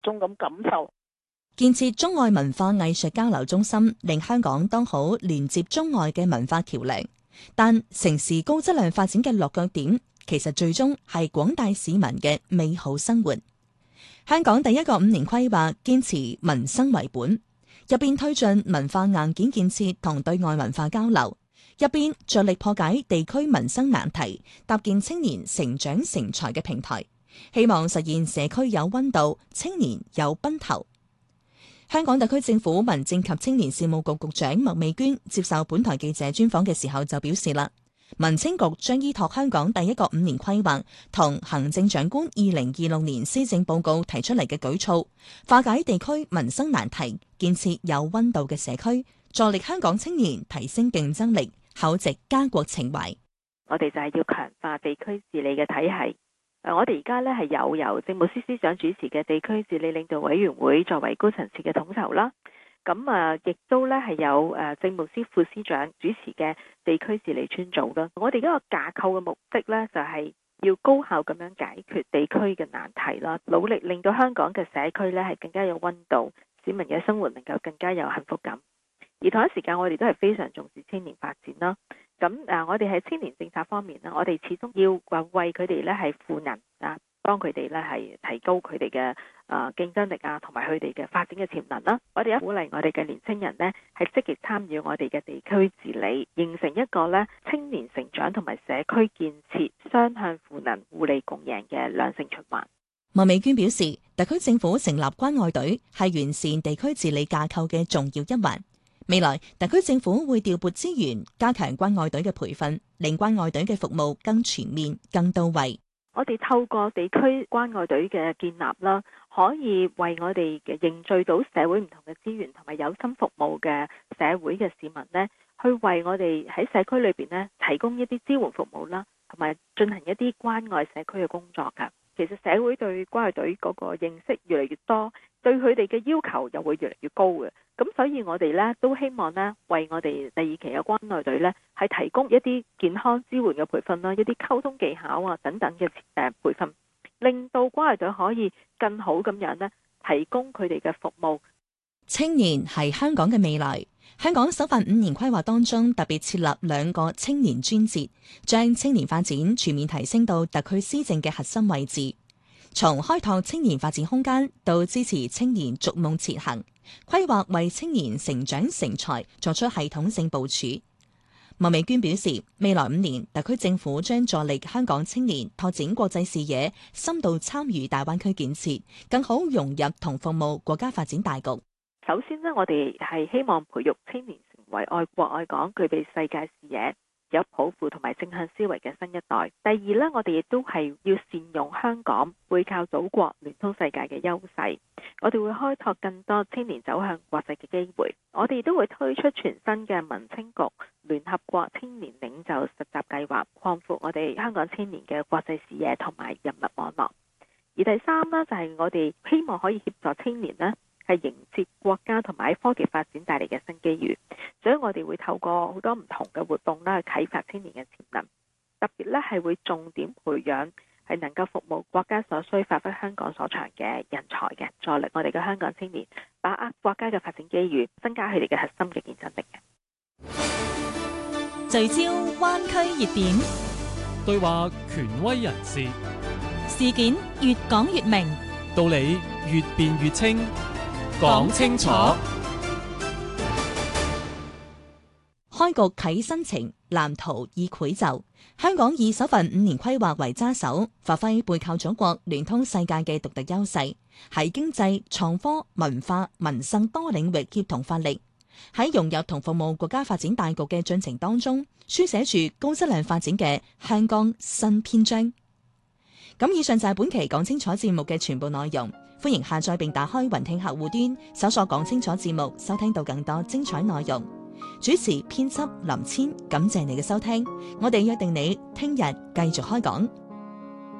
中咁感受。 建設中外文化藝術交流中心，令香港當好連接中外嘅文化橋樑。但城市高質量發展嘅落腳點，其實最終係廣大市民嘅美好生活。香港第一個5年規劃堅持民生為本，入邊推進文化硬件建設同對外文化交流，入邊着力破解地區民生難題，搭建青年成長成才嘅平台，希望實現社區有溫度，青年有奔頭。香港特區政府民政及青年事務局局長麥美娟接受本台記者專訪嘅時候就表示啦，民青局將依託香港第一個5年規劃同行政長官2026年施政報告提出嚟嘅舉措，化解地區民生難題，建設有溫度嘅社區，助力香港青年提升競爭力，厚植家國情懷。 我哋就係要強化地區治理嘅體系。我哋而家咧係由政務司司長主持嘅地區治理領導委員會作為高層次嘅統籌啦。咁亦都咧係有政務司副司長主持嘅地區治理專組啦。我哋嗰個架構嘅目的咧就係要高效咁樣解決地區嘅難題啦，努力令到香港嘅社區咧係更加有溫度，市民嘅生活能夠更加有幸福感。而同一時間，我哋都係非常重視青年發展啦。咁我哋喺青年政策方面呢，我哋始終要為佢哋咧係賦能啊，幫佢哋咧係提高佢哋嘅競爭力啊，同埋佢哋嘅發展嘅潛能啦。我哋鼓勵我哋嘅年青人呢係積極參與我哋嘅地區治理，形成一個咧青年成長同埋社區建設雙向賦能、互利共贏嘅良性循環。 麥美娟表示，特區政府成立關愛隊係完善地區治理架構嘅重要一環。未來特區政府會調撥資源，加強關愛隊嘅培訓，令關愛隊嘅服務更全面、更到位。 我哋透過地區關愛隊嘅建立啦，可以為我哋嘅凝聚到社會唔同嘅資源，同埋有心服務嘅社會嘅市民呢，去為我哋喺社區裏邊呢提供一啲支援服務啦，同埋進行一啲關愛社區嘅工作㗎。其實社會對關愛隊嗰個認識越嚟越多，對佢哋嘅要求又會越嚟越高嘅。咁所以我哋咧都希望咧為我哋第二期嘅關愛隊咧係提供一啲健康支援嘅培訓啦，一啲溝通技巧啊等等嘅培訓，令到關愛隊可以更好咁樣咧提供佢哋嘅服務。 青年係香港嘅未來。香港首份5年規劃當中特別設立2個青年專節，將青年發展全面提升到特區施政嘅核心位置。從開拓青年發展空間到支持青年逐夢前行，規劃為青年成長成才作出系統性部署。麥美娟表示，未來5年特區政府將助力香港青年拓展國際視野，深度參與大灣區建設，更好融入同服務國家發展大局。 首先呢，我哋係希望培育青年成為愛國愛港、具備世界視野、有抱負同埋正向思維嘅新一代。第二呢，我哋亦都係要善用香港背靠祖國、聯通世界嘅優勢。我哋會開拓更多青年走向國際嘅機會。我哋亦都會推出全新嘅民青局聯合國青年領袖實習計劃，擴闊我哋香港青年嘅國際視野同埋人脈網絡。而第三呢，就係我哋希望可以協助青年呢係迎接國家同埋科技發展帶嚟嘅新機遇，所以我哋會透過好多唔同嘅活動啦，去啟發青年嘅潛能。特別咧係會重點培養係能夠服務國家所需、發揮香港所長嘅人才嘅，助力我哋嘅香港青年把握國家嘅發展機遇，增加佢哋嘅核心嘅競爭力嘅。 聚焦灣區熱點， 對話權威人士， 事件越講越明， 道理越辯越清。講清楚， 開局啟新程，藍圖已繪就。香港以首份5年規劃為揸手，發揮背靠祖國、聯通世界嘅獨特優勢，喺經濟、創科、文化、民生多領域協同發力，喺融入同服務國家發展大局嘅進程當中，書寫住高質量發展嘅香港新篇章。咁以上就係本期講清楚節目嘅全部內容。歡迎下載並打開雲聽客戶端，搜索講清楚節目，收聽到更多精彩內容。主持編輯林千，感謝你嘅收聽，我哋約定你聽日繼續開講。